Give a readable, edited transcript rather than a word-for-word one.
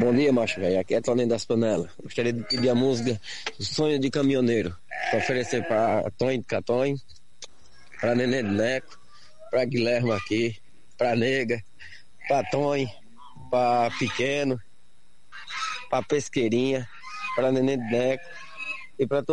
Bom dia, macho, velho. Aqui é Toninho das Panelas. Gostaria de pedir a música Sonho de Caminhoneiro. Pra oferecer pra Tonho de Catonho, pra Nenê de Neco, pra Guilherme aqui, pra Nega, pra Tonho, pra Pequeno, pra Pesqueirinha, pra Nenê de Neco e pra